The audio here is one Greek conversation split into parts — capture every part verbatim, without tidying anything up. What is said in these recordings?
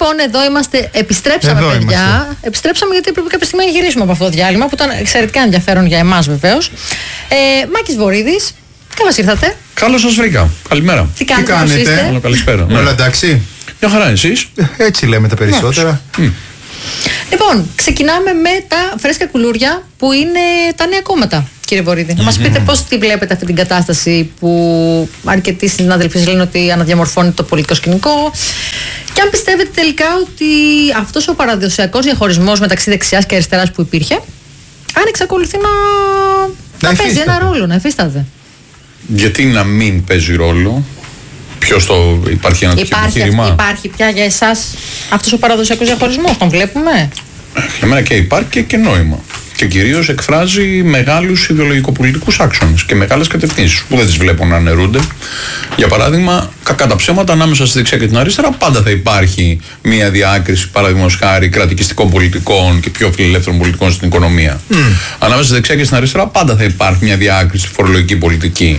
Λοιπόν, εδώ είμαστε. Επιστρέψαμε, εδώ παιδιά. Είμαστε. Επιστρέψαμε γιατί πρέπει κάποια στιγμή να γυρίσουμε από αυτό το διάλειμμα που ήταν εξαιρετικά ενδιαφέρον για εμάς βεβαίως. Ε, Μάκης Βορίδης, καλώς ήρθατε. Καλώς σας βρήκα. Καλημέρα. Τι κάνετε, Τι κάνετε? πώς είστε? Καλό, καλησπέρα. Όλα εντάξει. Μια χαρά, εσείς? Έτσι λέμε τα περισσότερα. Mm. Λοιπόν, ξεκινάμε με τα φρέσκα κουλούρια που είναι τα νέα κόμματα, κύριε Βορίδη. Να μας πείτε πώς τη βλέπετε αυτή την κατάσταση που αρκετοί συνάδελφοι λένε ότι αναδιαμορφώνει το πολιτικό σκηνικό. Και αν πιστεύετε τελικά ότι αυτός ο παραδοσιακός διαχωρισμός μεταξύ δεξιάς και αριστεράς που υπήρχε, αν εξακολουθεί να, να, να παίζει ένα ρόλο, να εφίσταται. Γιατί να μην παίζει ρόλο? Ποιος το υπάρχει ένα τέτοιο επιχείρημα? Υπάρχει πια για εσάς αυτός ο παραδοσιακός διαχωρισμός, τον βλέπουμε? Για μένα και υπάρχει και, και νόημα. Και κυρίως εκφράζει μεγάλους ιδεολογικοπολιτικούς άξονες και μεγάλες κατευθύνσεις που δεν τις βλέπω να αναιρούνται. Για παράδειγμα, κακά τα ψέματα, ανάμεσα στη δεξιά και την αριστερά πάντα θα υπάρχει μια διάκριση, παραδείγματος χάρη, κρατικιστικών πολιτικών και πιο φιλελεύθερων πολιτικών στην οικονομία. Mm. Ανάμεσα στη δεξιά και στην αριστερά πάντα θα υπάρχει μια διάκριση στη φορολογική πολιτική.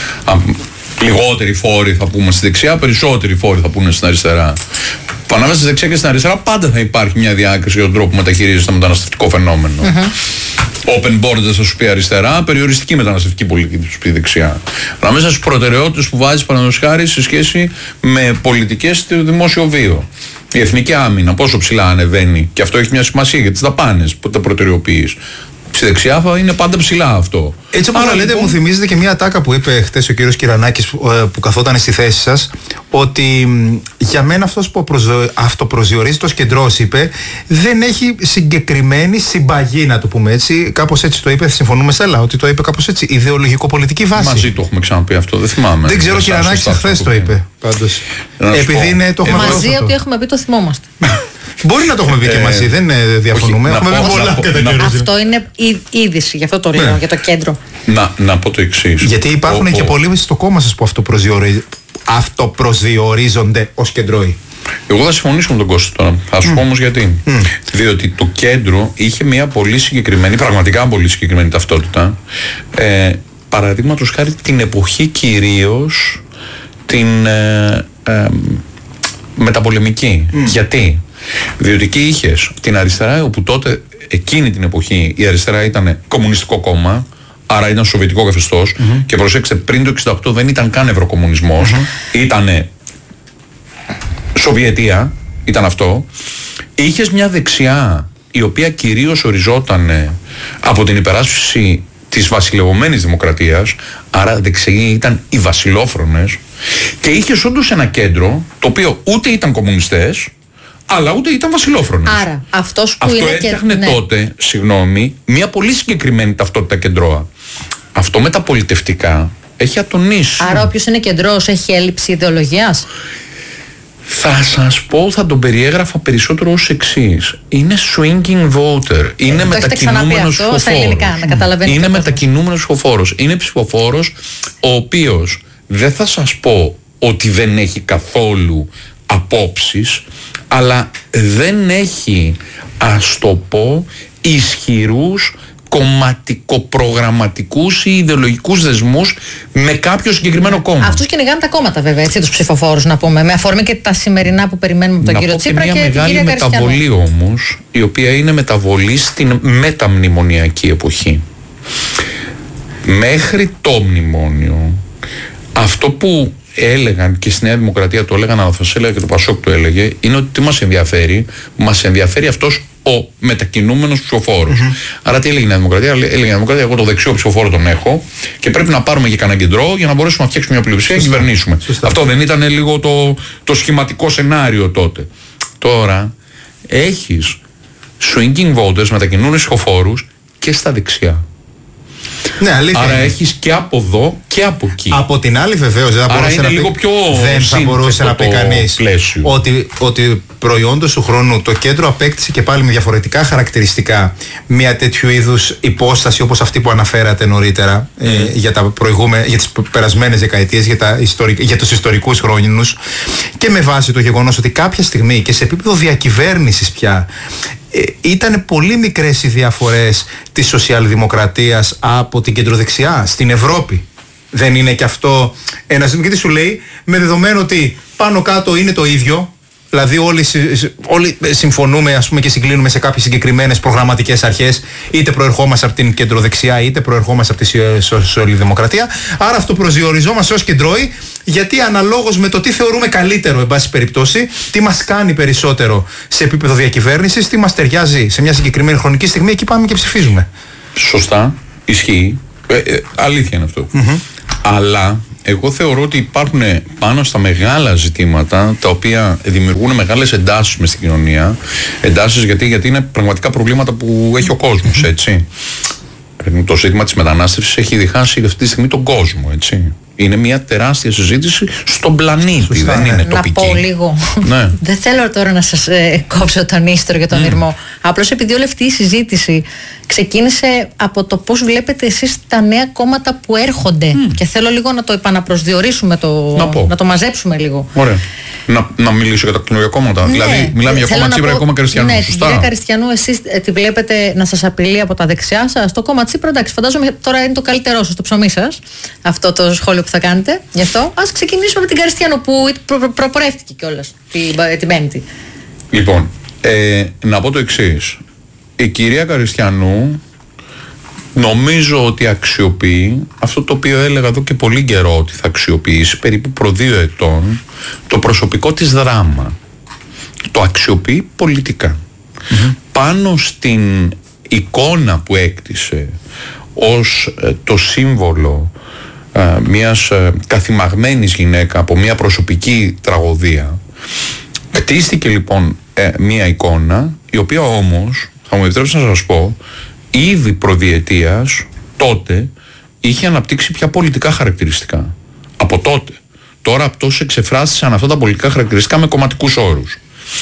Λιγότεροι φόροι θα πούμε στη δεξιά, περισσότεροι φόροι θα πούνε στην αριστερά. Ανάμεσα στη δεξιά και στην αριστερά πάντα θα υπάρχει μια διάκριση για τον τρόπο που μεταχειρίζεται το μεταναστευτικό φαινόμενο. Mm-hmm. Open borders θα σου πει αριστερά, περιοριστική μεταναστευτική πολιτική θα σου πει δεξιά. Ανάμεσα στις προτεραιότητες που βάζει παραδείγματος χάρη σε σχέση με πολιτικές στο δημόσιο βίο. Η εθνική άμυνα, πόσο ψηλά ανεβαίνει, και αυτό έχει μια σημασία για τις δαπάνες που τα προτεραιοποιείς. Στη δεξιά είναι πάντα ψηλά αυτό. Έτσι όπως λέτε, λοιπόν, μου θυμίζετε και μια ατάκα που είπε χτες ο κύριος Κυρανάκης που, που καθόταν στη θέση σας, ότι για μένα αυτός που αυτοπροσδιορίζει το κεντρός, είπε, δεν έχει συγκεκριμένη συμπαγή, να το πούμε έτσι. Κάπως έτσι το είπε, συμφωνούμε Στέλλα, ότι το είπε κάπως έτσι, ιδεολογικο-πολιτική βάση. Μαζί το έχουμε ξαναπεί αυτό, δεν θυμάμαι. Δεν ξέρω, ο Κυρανάκης χθες το είπε. Πάντως. Επειδή είναι το έχουμε μαζί ότι έχουμε πει, το θυμόμαστε. Μπορεί να το έχουμε πει και μαζί, δεν διαφωνούμε. Όχι, έχουμε πει πολλά κατά καιρούς. Αυτό είναι είδηση, γι' αυτό το λέω, για το κέντρο. Να, να πω το εξής. Γιατί υπάρχουν ο, και ο... πολλοί στο κόμμα σας που αυτοπροσδιορίζονται ως κεντρώοι. Εγώ θα συμφωνήσω με τον Κώστα τώρα. Θα σου mm. πω όμως γιατί. Mm. Διότι το κέντρο είχε μια πολύ συγκεκριμένη, πραγματικά πολύ συγκεκριμένη ταυτότητα. Ε, Παραδείγματος χάρη την εποχή κυρίως την ε, ε, μεταπολεμική. Mm. Γιατί? Διότι εκεί είχες την αριστερά, όπου τότε εκείνη την εποχή η αριστερά ήταν κομμουνιστικό κόμμα, άρα ήταν σοβιετικό καθεστώς, mm-hmm. και προσέξτε, πριν το εξήντα οκτώ δεν ήταν καν ευρωκομμουνισμός, mm-hmm. ήτανε Σοβιετία, ήταν αυτό. Είχες μια δεξιά η οποία κυρίως οριζόταν από την υπεράσπιση της βασιλευωμένης δημοκρατίας, άρα δεξιοί ήταν οι βασιλόφρονες, και είχες όντως ένα κέντρο το οποίο ούτε ήταν κομμουνιστές αλλά ούτε ήταν βασιλόφρονες. Άρα αυτός που αυτό είναι έφτιαχνε και... τότε, ναι. συγγνώμη, μια πολύ συγκεκριμένη ταυτότητα κεντρώα. Αυτό μεταπολιτευτικά έχει ατονίσει. Άρα όποιος είναι κεντρός έχει έλλειψη ιδεολογίας? Θα σας πω, θα τον περιέγραφα περισσότερο ως εξής. Είναι swinging voter. Είναι ε, μετακινούμενος ψηφοφόρος. Είναι μετακινούμενος ψηφοφόρος. Είναι ψηφοφόρος ο οποίος δεν θα σας πω ότι δεν έχει καθόλου απόψεις, αλλά δεν έχει, ας το πω, ισχυρούς κομματικοπρογραμματικούς ή ιδεολογικούς δεσμούς με κάποιο συγκεκριμένο κόμμα. Αυτούς κυνηγάνε τα κόμματα, βέβαια, έτσι, τους ψηφοφόρους, να πούμε, με αφορμή και τα σημερινά που περιμένουμε από τον να κύριο Τσίπρα και, και την κυρία Καριστιανό. Μια μεγάλη μεταβολή όμως, η οποία είναι μεταβολή στην μεταμνημονιακή εποχή. Μέχρι το μνημόνιο, αυτό που έλεγαν και στη Νέα Δημοκρατία το έλεγαν, αλλά θα σας έλεγα και το Πασόκ το έλεγε, είναι ότι τι μας ενδιαφέρει? Μας ενδιαφέρει αυτός ο μετακινούμενος ψηφοφόρος. Mm-hmm. Άρα τι έλεγε η Νέα Δημοκρατία? Έλεγε η Νέα Δημοκρατία, εγώ το δεξιό ψηφοφόρο τον έχω και πρέπει να πάρουμε και κανένα κεντρό για να μπορέσουμε να φτιάξουμε μια πλειοψηφία και να κυβερνήσουμε. Σωστά. Αυτό δεν ήταν λίγο το, το σχηματικό σενάριο τότε? Τώρα έχεις swinging voters, μετακινούμενους ψηφοφόρους και στα δεξιά. Ναι, αλήθεια. Άρα έχεις και από εδώ και από εκεί. Από την άλλη, βεβαίως, δεν θα Άρα μπορούσε, είναι να, λίγο πει, πιο δεν θα μπορούσε να πει κανείς ότι, ότι προϊόντος του χρόνου το κέντρο απέκτησε και πάλι με διαφορετικά χαρακτηριστικά μια τέτοιου είδους υπόσταση όπως αυτή που αναφέρατε νωρίτερα, mm. ε, για, τα για τις περασμένες δεκαετίες, για, τα ιστορικ, για τους ιστορικούς χρόνους, και με βάση το γεγονός ότι κάποια στιγμή και σε επίπεδο διακυβέρνησης πια ήταν πολύ μικρές οι διαφορές της σοσιαλδημοκρατίας από την κεντροδεξιά στην Ευρώπη. Δεν είναι και αυτό ένα ζήτημα? Γιατί σου λέει, με δεδομένο ότι πάνω κάτω είναι το ίδιο, Δηλαδή όλοι, όλοι συμφωνούμε, ας πούμε, και συγκλίνουμε σε κάποιες συγκεκριμένες προγραμματικές αρχές, είτε προερχόμαστε από την κεντροδεξιά είτε προερχόμαστε από τη σοσιαλδημοκρατία. Άρα αυτό προσδιοριζόμαστε ως κεντρώοι, γιατί αναλόγως με το τι θεωρούμε καλύτερο, εν πάση περιπτώσει, τι μας κάνει περισσότερο σε επίπεδο διακυβέρνησης, τι μας ταιριάζει σε μια συγκεκριμένη χρονική στιγμή, εκεί πάμε και ψηφίζουμε. Σωστά, ισχύει. Ε, ε, αλήθεια είναι αυτό. Mm-hmm. Αλλά εγώ θεωρώ ότι υπάρχουν πάνω στα μεγάλα ζητήματα τα οποία δημιουργούν μεγάλες εντάσεις μες στην κοινωνία. Εντάσεις γιατί, γιατί είναι πραγματικά προβλήματα που έχει ο κόσμος, έτσι. Το ζήτημα της μετανάστευσης έχει διχάσει αυτή τη στιγμή τον κόσμο, έτσι. Είναι μια τεράστια συζήτηση στον πλανήτη. Σωστά, δεν είναι τοπική. Να πω λίγο. Ναι. Δεν θέλω τώρα να σας ε, κόψω τον ίστρο για τον mm. Ηρμό. Απλώς επειδή όλη αυτή η συζήτηση ξεκίνησε από το πώς βλέπετε εσείς τα νέα κόμματα που έρχονται. Mm. Και θέλω λίγο να το επαναπροσδιορίσουμε, το, να, να το μαζέψουμε λίγο. Ωραία. Να, να μιλήσω για τα καινούργια κόμματα. Ναι. Δηλαδή, μιλάμε για κόμμα Τσίπρα και κόμμα Καριστιανού. Ναι, σωστά. Την κυρία Καριστιανού, εσείς τη βλέπετε να σας απειλεί από τα δεξιά σας. Το κόμμα Τσίπρα, εντάξει, φαντάζομαι τώρα είναι το καλύτερό σας, το ψωμί σας. Αυτό το σχόλιο που θα κάνετε. Γι' αυτό ας ξεκινήσουμε με την Καριστιανού που προ, προ, προπορεύτηκε κιόλας την, την Πέμπτη. Λοιπόν, ε, να πω το εξής. Η κυρία Καριστιανού νομίζω ότι αξιοποιεί αυτό το οποίο έλεγα εδώ και πολύ καιρό ότι θα αξιοποιήσει, περίπου προ δύο ετών, το προσωπικό της δράμα. Το αξιοποιεί πολιτικά. Mm-hmm. Πάνω στην εικόνα που έκτισε ως ε, το σύμβολο ε, μιας ε, καθημαγμένης γυναίκα από μια προσωπική τραγωδία, κτίστηκε λοιπόν ε, μια εικόνα η οποία όμως, θα μου επιτρέψετε να σας πω, ήδη προδιετίας τότε είχε αναπτύξει πια πολιτικά χαρακτηριστικά. Από τότε. Τώρα αυτός εξεφράστησαν αυτά τα πολιτικά χαρακτηριστικά με κομματικούς όρους.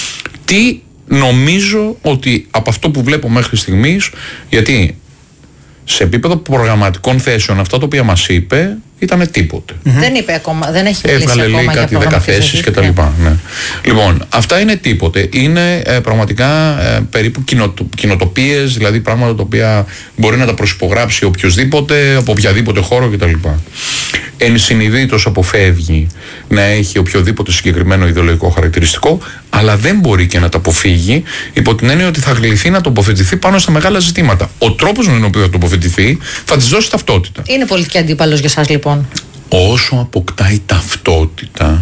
Τι νομίζω ότι από αυτό που βλέπω μέχρι στιγμής, γιατί σε επίπεδο προγραμματικών θέσεων αυτά τα οποία μας είπε ήταν τίποτε. Mm-hmm. Δεν είπε ακόμα, δεν έχει μιλήσει Έβγαλε ακόμα λέει για κάτι δέκα θέσεις και τα λοιπά. Ναι. Λοιπόν, αυτά είναι τίποτε. Είναι ε, πραγματικά ε, περίπου κοινοτο, κοινοτοπίες, δηλαδή πράγματα τα οποία μπορεί να τα προσυπογράψει οποιοδήποτε, από οποιαδήποτε χώρο κτλ. Ενσυνειδήτως αποφεύγει να έχει οποιοδήποτε συγκεκριμένο ιδεολογικό χαρακτηριστικό, αλλά δεν μπορεί και να τα αποφύγει υπό την έννοια ότι θα γλυθεί να τοποθετηθεί πάνω στα μεγάλα ζητήματα. Ο τρόπος με τον οποίο θα τοποθετηθεί θα της δώσει ταυτότητα. Είναι πολιτική αντίπαλος για σας λοιπόν? Όσο αποκτάει ταυτότητα,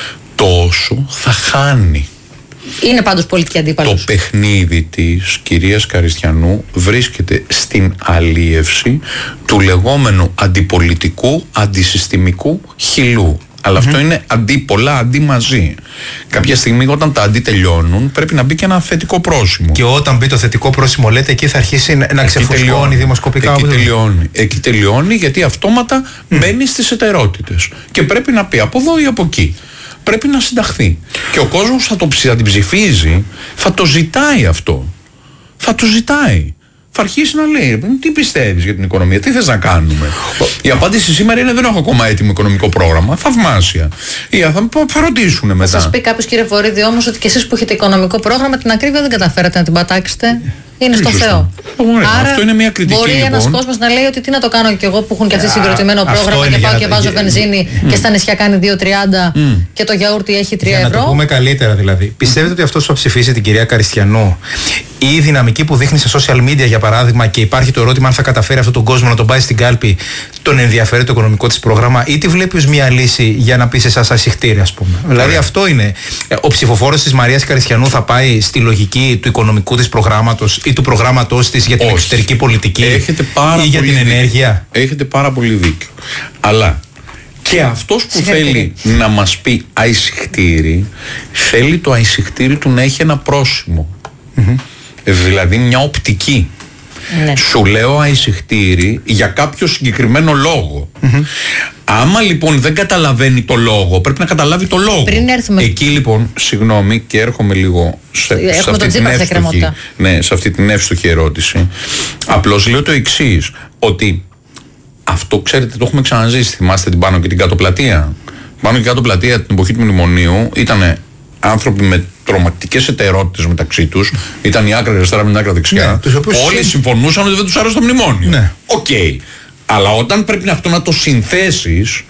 τόσο θα χάνει. Είναι πάντως πολιτική αντίπαλος. Το παιχνίδι της κυρίας Καριστιανού βρίσκεται στην αλίευση του λεγόμενου αντιπολιτικού, αντισυστημικού χυλού. Αλλά mm-hmm. αυτό είναι αντί πολλά, αντί μαζί. Κάποια στιγμή όταν τα αντί τελειώνουν πρέπει να μπει και ένα θετικό πρόσημο. Και όταν μπει το θετικό πρόσημο, λέτε, εκεί θα αρχίσει να ξεφουσκώνει δημοσκοπικά. Εκεί τελειώνει. Εκεί τελειώνει γιατί αυτόματα mm. μπαίνει στις εταιρότητες. Και πρέπει να πει από εδώ ή από εκεί. Πρέπει να συνταχθεί. Και ο κόσμος θα, το, θα την ψηφίζει, θα το ζητάει αυτό. Θα το ζητάει. Θα αρχίσει να λέει, τι πιστεύεις για την οικονομία, τι θες να κάνουμε. Η απάντηση σήμερα είναι δεν έχω ακόμα έτοιμο οικονομικό πρόγραμμα. Θαυμάσια. Ή θα, θα ρωτήσουν μετά. Θα σας πει κάποιος, κύριε Βορίδη, όμως ότι και εσείς που έχετε οικονομικό πρόγραμμα την ακρίβεια δεν καταφέρατε να την πατάξετε. Είναι στο Θεό. Ωραία, άρα αυτό είναι μια κριτική. Μπορεί λοιπόν. ένας κόσμος να λέει ότι τι να το κάνω κι εγώ που έχουν και αυτοί συγκροτημένο πρόγραμμα και πάω και βάζω mm. βενζίνη mm. και στα νησιά κάνει δύο τριάντα mm. και το γιαούρτι έχει τρία ευρώ. Για να το πούμε καλύτερα δηλαδή. Mm. Πιστεύετε ότι αυτός που θα ψηφίσει την κυρία Καριστιανού ή η δυναμική που δείχνει σε social media για παράδειγμα και υπάρχει το ερώτημα αν θα καταφέρει αυτόν τον κόσμο να τον πάει στην κάλπη, τον ενδιαφέρει το οικονομικό της πρόγραμμα ή τη βλέπει ως μια λύση για να πει σε εσάς ασυχτήρι, ας πούμε. Mm. Δηλαδή αυτό είναι. Ο ψηφοφόρος της Μαρίας Καριστιανού θα πάει στη λογική του οικονομικού της προγράμματος ή του προγράμματος της για την Όχι. εξωτερική πολιτική ή για την ενέργεια. Έχετε πάρα πολύ δίκιο. Αλλά και αυτός που θέλει να μας πει αησυχτήρι, θέλει το αησυχτήρι του να έχει ένα πρόσημο. Mm-hmm. Δηλαδή μια οπτική. Ναι. Σου λέω αησυχτήρι για κάποιο συγκεκριμένο λόγο. Mm-hmm. Άμα λοιπόν δεν καταλαβαίνει το λόγο, πρέπει να καταλάβει το λόγο. Πριν έρθουμε... Εκεί λοιπόν, συγγνώμη και έρχομαι λίγο σε, σε, αυτή, την εύστοχη, ναι, σε αυτή την εύστοχη ερώτηση. Απλώς λέω το εξής, ότι αυτό ξέρετε το έχουμε ξαναζήσει. Θυμάστε την Πάνω και την Κάτω Πλατεία. Πάνω και Κάτω Πλατεία την εποχή του Μνημονίου ήταν άνθρωποι με τρομακτικές εταιρότητες μεταξύ τους. Ήταν η άκρα αριστερά με την άκρα δεξιά. Ναι, όλοι συμφωνούσαν ότι δεν τους άρεσε το μνημόνιο. Ναι. Οκ. Okay. Αλλά όταν πρέπει αυτό να το συνθέσεις,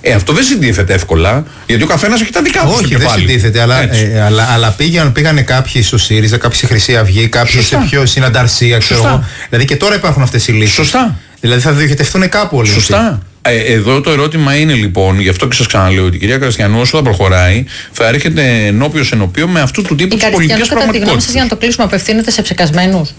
Ε, αυτό δεν συντίθεται εύκολα, γιατί ο καθένας έχει τα δικά του. Όχι, δεν συντίθεται, αλλά, ε, αλλά, αλλά πήγαν, πήγανε κάποιοι στο ΣΥΡΙΖΑ, κάποιοι στη Χρυσή Αυγή, κάποιοι σε πιο συνανταρσία, ξέρω εγώ. Δηλαδή και τώρα υπάρχουν αυτές οι λύσεις. Σωστά. Δηλαδή θα διοχετευτούν κάπου όλοι. Σωστά. Ε, εδώ το ερώτημα είναι λοιπόν, γι' αυτό και σας ξαναλέω, ότι η κυρία Καριστιανού όσο θα προχωράει θα έρχεται ενώπιος ενώπιο με αυτού του τύπου τις πολιτικές πραγματικότητες. Κατά τη γνώμη σας, για να το κλείσουμε, απευθύνεται σε ψεκασμένους?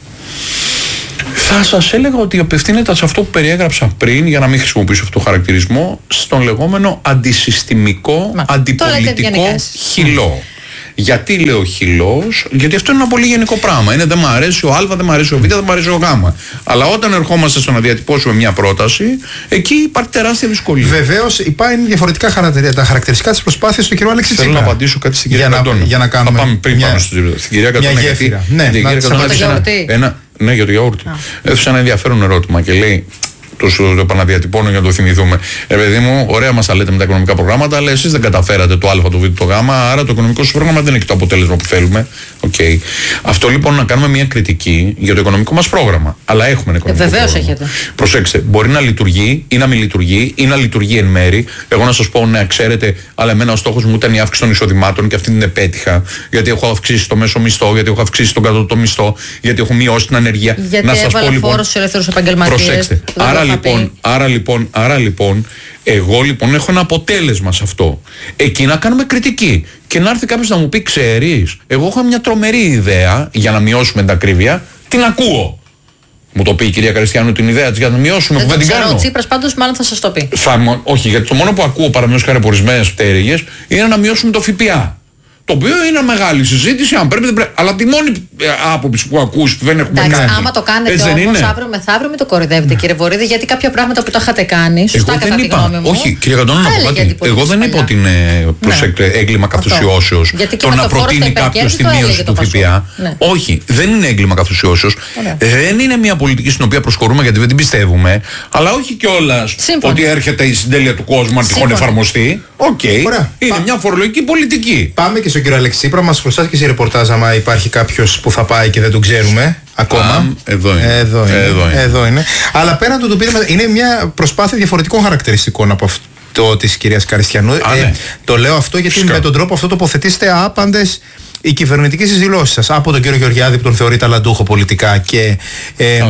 Θα σας έλεγα ότι απευθύνεται σε αυτό που περιέγραψα πριν, για να μην χρησιμοποιήσω αυτό το χαρακτηρισμό, στον λεγόμενο αντισυστημικό, Μα, αντιπολιτικό χυλό. Γιατί λέω χυλός? Γιατί αυτό είναι ένα πολύ γενικό πράγμα. Είναι δεν μου αρέσει ο Α, δεν μου αρέσει ο Β, δεν μου αρέσει ο Γ. Αλλά όταν ερχόμαστε στο να διατυπώσουμε μια πρόταση, εκεί υπάρχει τεράστια δυσκολία. Βεβαίως υπάρχουν διαφορετικά χαρακτηριστικά, τα χαρακτηριστικά της προσπάθειας του κ. Αλέξη Τσίπρα. Θέλω να απαντήσω κάτι στην κυρία Καντώνα. Για να κάνουμε. Θα πάμε πριν μια, πάμε στην κυρία Καντώνα. Μια γέφυρα. Ναι, την κυρία Καντώνα ένα, ναι, για το γιαούρτι. Έθεσε ένα ενδιαφέρον ερώτημα και λέει. Το σου το επαναδιατυπώνω για να το θυμηθούμε. Ε, παιδί μου, ωραία μας τα λέτε με τα οικονομικά προγράμματα, αλλά εσείς δεν καταφέρατε το Α, το Β, το Γ, άρα το οικονομικό σου πρόγραμμα δεν έχει το αποτέλεσμα που θέλουμε. Okay. Αυτό λοιπόν να κάνουμε μια κριτική για το οικονομικό μας πρόγραμμα. Αλλά έχουμε ένα οικονομικό ε, βεβαίως πρόγραμμα. Έχετε. Προσέξτε, μπορεί να λειτουργεί ή να μην λειτουργεί ή να λειτουργεί εν μέρη. Εγώ να σας πω, ναι, ξέρετε, αλλά εμένα ο στόχος μου ήταν η αύξηση των εισοδημάτων και αυτή την επέτυχα. Γιατί έχω αυξήσει το μέσο μισθό, γιατί έχω αυξήσει τον κατώτατο μισθό, γιατί έχω μειώσει την ανεργία. Γιατί να σας πω λοιπόν. Προσέξτε. Άρα λοιπόν, άρα λοιπόν, άρα λοιπόν, εγώ λοιπόν έχω ένα αποτέλεσμα σε αυτό. Εκεί να κάνουμε κριτική. Και να έρθει κάποιος να μου πει, ξέρεις, εγώ έχω μια τρομερή ιδέα για να μειώσουμε την ακρίβεια, την ακούω. Μου το πει η κυρία Καριστιανού την ιδέα της για να μειώσουμε, που δεν την κάνω. Ο Τσίπρας πάντως μάλλον θα σας το πει. Θα, όχι, γιατί το μόνο που ακούω παραμείως χάρη από ορισμένες πτέρυγες είναι να μειώσουμε το ΦΠΑ. Το οποίο είναι μεγάλη συζήτηση, αν πρέπει, δεν πρέπει. Αλλά τη μόνη άποψη που ακούς που δεν έχουμε Εντάξει, κάνει. Άμα το κάνετε όμως αύριο μεθαύριο, μην το κοροϊδεύετε, κύριε Βορίδη, γιατί κάποια πράγματα που τα είχατε κάνει, σωστά εγώ κατά δεν τη είπα, γνώμη μου. όχι, κύριε Καντώνα, να πω κάτι. Εγώ δεν είπα ότι είναι προσέκτε, έγκλημα καθουσιώσεως το να προτείνει κάποιος τη μείωση του ΦΠΑ. Όχι, δεν είναι έγκλημα καθουσιώσεως. Δεν είναι μια πολιτική στην οποία προσχωρούμε γιατί δεν την πιστεύουμε. Αλλά όχι κιόλας ότι έρχεται η συντέλεια του κόσμου αν τυχόν εφαρμοστεί. Οκ, είναι μια φορολογική πολιτική. Πάμε και στον κύριο Αλέξη Τσίπρα, μας χρωστάτε και σε ρεπορτάζ άμα υπάρχει κάποιος που θα πάει και δεν τον ξέρουμε ακόμα. Α, εδώ είναι. Εδώ είναι. Εδώ είναι. Εδώ είναι. Αλλά πέραν του το πείραμα, είναι μια προσπάθεια διαφορετικών χαρακτηριστικών από αυτό της κυρίας Καριστιανού. Α, ε, ναι. Το λέω αυτό γιατί Φυσικά. με τον τρόπο αυτό τοποθετήσετε άπαντες οι κυβερνητικές δηλώσεις σας. Από τον κύριο Γεωργιάδη που τον θεωρεί ταλαντούχο πολιτικά και. Ε, ε,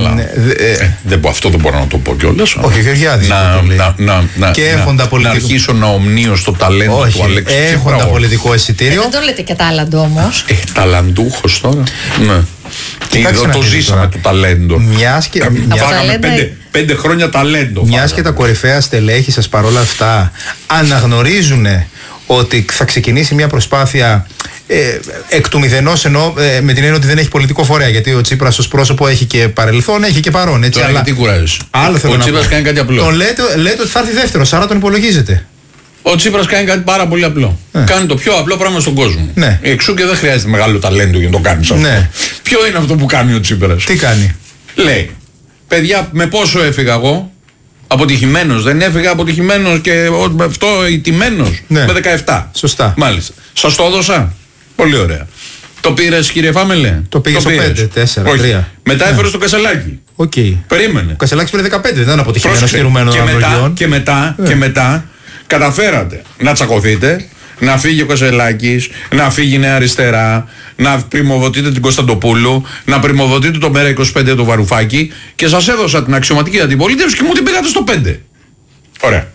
ε, δεν, αυτό δεν μπορώ να το πω κιόλας. Όχι, ο Γεωργιάδης. Να, να, να, να, και να, να, πολιτικό... να αρχίσω να ομνίω στο ταλέντο όχι, του Αλέξη Τσίπρα. Έχοντα πολιτικό εισιτήριο. Ε, δεν το λέτε και τάλαντο όμως. Ε, ταλαντούχος τώρα. Ναι. Και εδώ το ζήσαμε τώρα. Το ταλέντο. Μιας και. Φάγαμε πέντε, πέντε χρόνια ταλέντο. Μιας και τα κορυφαία στελέχη σας παρόλα αυτά αναγνωρίζουν ότι θα ξεκινήσει μια προσπάθεια ε, εκ του μηδενός, ενώ ε, με την έννοια ότι δεν έχει πολιτικό φορέα. Γιατί ο Τσίπρας ως πρόσωπο έχει και παρελθόν, έχει και παρόν. Έτσι, τώρα αλλά τι κουράζεις. Ο Τσίπρας κάνει κάτι απλό. Τον λέτε, λέτε ότι θα έρθει δεύτερος, άρα τον υπολογίζετε. Ο Τσίπρας κάνει κάτι πάρα πολύ απλό. Ε. Κάνει το πιο απλό πράγμα στον κόσμο. Ναι. Εξού και δεν χρειάζεται μεγάλο ταλέντο για να το κάνεις αυτό. Ναι. Ποιο είναι αυτό που κάνει ο Τσίπρας? Τι κάνει? Λέει, παιδιά, με πόσο έφυγα εγώ? Αποτυχημένος, δεν έφυγα αποτυχημένος και αυτό ηττημένος. Ναι. Με δεκαεπτά. Σωστά. Μάλιστα. Σας το έδωσα. Πολύ ωραία. Το πήρες, κύριε Φάμελε? Το πήγε στο πέντε, τέσσερα, τρία. Μετά ναι. έφερε στο Κασελάκι. Okay. Περίμενε. Ο Κασελάκης πήρε δεκαπέντε, δεν ήταν αποτυχημένος κινουμένο και, μετά, και μετά, yeah. και μετά καταφέρατε να τσακωθείτε, να φύγει ο Κασελάκης, να φύγει η Νέα Αριστερά, να πρημοδοτείτε την Κωνσταντοπούλου, να πρημοδοτείτε το Μέρα είκοσι πέντε του Βαρουφάκη και σας έδωσα την αξιωματική αντιπολίτευση και μου την πήγατε στο πέντε. Ωραία.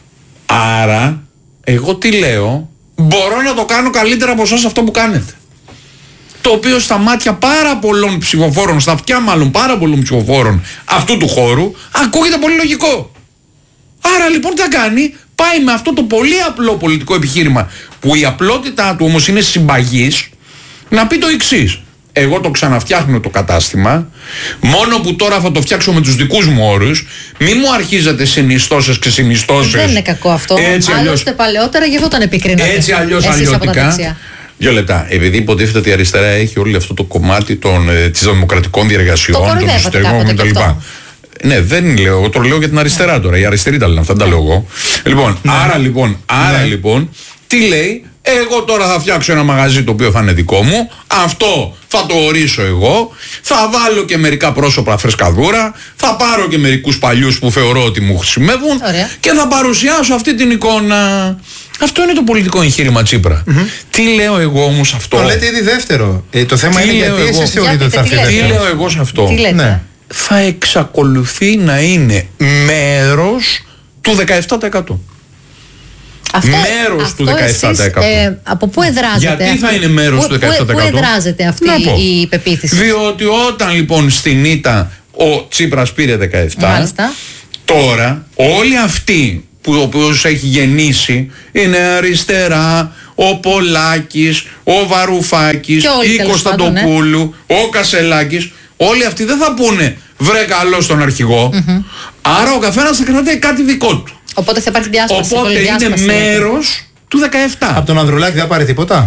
Άρα, εγώ τι λέω, μπορώ να το κάνω καλύτερα από εσάς αυτό που κάνετε. Το οποίο στα μάτια πάρα πολλών ψηφοφόρων, στα αυτιά μάλλον πάρα πολλών ψηφοφόρων αυτού του χώρου, ακούγεται πολύ λογικό. Άρα λοιπόν τι θα κάνει? Πάει με αυτό το πολύ απλό πολιτικό επιχείρημα, που η απλότητά του όμως είναι συμπαγής, να πει το εξής. Εγώ το ξαναφτιάχνω το κατάστημα, μόνο που τώρα θα το φτιάξω με τους δικούς μου όρους, μη μου αρχίζετε συνιστώσεις και συνιστώσεις. Δεν είναι κακό αυτό. Έτσι, άλλωστε αλλιώς, παλαιότερα γι' αυτό τον επικρίνατε. Έτσι αλλιώς αλλιώτικα. Δύο λεπτά. Επειδή υποτίθεται ότι η αριστερά έχει όλο αυτό το κομμάτι των, ε, της δημοκρατικών διεργασιών, των εσωτερικών κτλ. Ναι, δεν λέω, εγώ το λέω για την αριστερά τώρα. Οι αριστεροί τα λένε αυτά, δεν τα λέω εγώ. Λοιπόν, ναι. άρα λοιπόν, άρα ναι. λοιπόν, τι λέει? Εγώ τώρα θα φτιάξω ένα μαγαζί το οποίο θα είναι δικό μου. Αυτό θα το ορίσω εγώ. Θα βάλω και μερικά πρόσωπα φρεσκαδούρα. Θα πάρω και μερικούς παλιούς που θεωρώ ότι μου χρησιμεύουν. Ωραία. Και θα παρουσιάσω αυτή την εικόνα. Αυτό είναι το πολιτικό εγχείρημα Τσίπρα. Mm-hmm. Τι λέω εγώ όμως αυτό? Το λέτε ήδη δεύτερο. Ε, το θέμα τι είναι γιατί εγώ? εσείς θεωρείτε ότι θα έρθει δεύτερο. Τι λέω εγώ σε αυτό? Τι λέτε? Ναι. Θα εξακολουθεί να είναι μέρος του δεκαεπτά τοις εκατό. Αυτό, μέρος αυτό του δεκαεπτά τοις εκατό. Εσείς, ε, από πού εδράζεται? Γιατί αυτή, θα είναι μέρος που, του δεκαεπτά τοις εκατό? Πού εδράζεται αυτή η πεποίθηση? Διότι όταν λοιπόν στην ήττα ο Τσίπρας πήρε δεκαεπτά, μάλιστα, τώρα όλοι αυτοί που ο οποίος έχει γεννήσει είναι αριστερά, ο Πολάκης, ο Βαρουφάκης, η Κωνσταντοπούλου, ναι, ο Κασελάκης, όλοι αυτοί δεν θα πούνε βρε καλό στον αρχηγό, mm-hmm. άρα ο καθένας θα κρατάει κάτι δικό του. Οπότε θα υπάρχει διάσπαση. Οπότε είναι διάσπαση, μέρος του δεκαεπτά. Από τον Ανδρουλάκη δεν πάρει τίποτα?